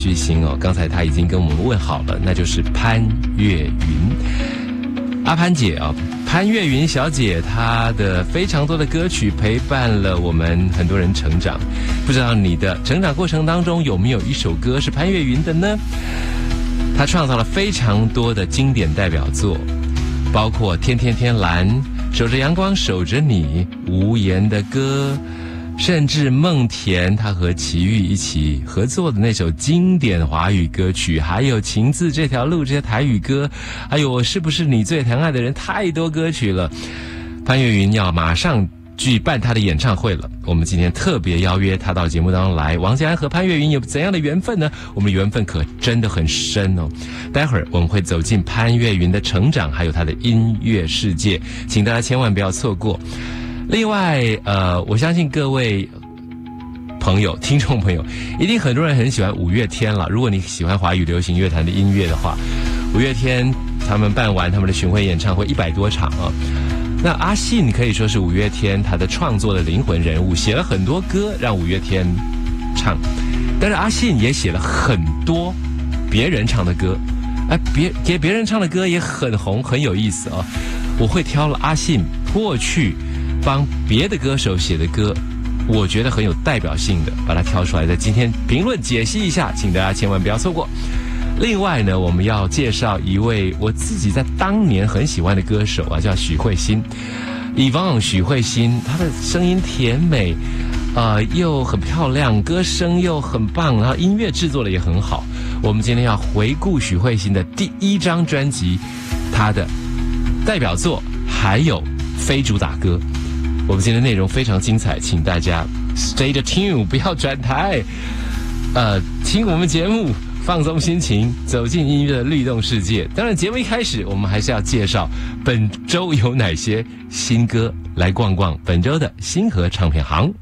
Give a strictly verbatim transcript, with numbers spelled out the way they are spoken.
巨星哦，刚才他已经跟我们问好了，那就是潘越云。阿潘姐啊，潘越云小姐，她的非常多的歌曲陪伴了我们很多人成长。不知道你的成长过程当中有没有一首歌是潘越云的呢？她创造了非常多的经典代表作，包括《天天天蓝》、《守着阳光守着你》、《无言的歌》，甚至孟田他和齐豫一起合作的那首经典华语歌曲，还有《情字这条路》这些台语歌，还有我是不是你最疼爱的人，太多歌曲了。潘越云要马上举办他的演唱会了，我们今天特别邀约他到节目当中来。王嘉安和潘越云有怎样的缘分呢？我们的缘分可真的很深哦。待会儿我们会走进潘越云的成长，还有他的音乐世界，请大家千万不要错过。另外，呃，我相信各位朋友、听众朋友，一定很多人很喜欢五月天了。如果你喜欢华语流行乐坛的音乐的话，五月天他们办完他们的巡回演唱会一百多场啊。那阿信可以说是五月天他的创作的灵魂人物，写了很多歌让五月天唱，但是阿信也写了很多别人唱的歌，哎，别给别人唱的歌也很红，很有意思啊。我会挑了阿信过去帮别的歌手写的歌，我觉得很有代表性的，把它挑出来，在今天评论解析一下，请大家千万不要错过。另外呢，我们要介绍一位我自己在当年很喜欢的歌手啊，叫许慧欣。Yvonne 许慧欣，她的声音甜美，呃，又很漂亮，歌声又很棒，然后音乐制作的也很好。我们今天要回顾许慧欣的第一张专辑，她的代表作还有非主打歌。我们今天内容非常精彩，请大家 stay the tune， 不要转台，呃，听我们节目，放松心情，走进音乐的律动世界。当然，节目一开始我们还是要介绍本周有哪些新歌，来逛逛本周的星河唱片行。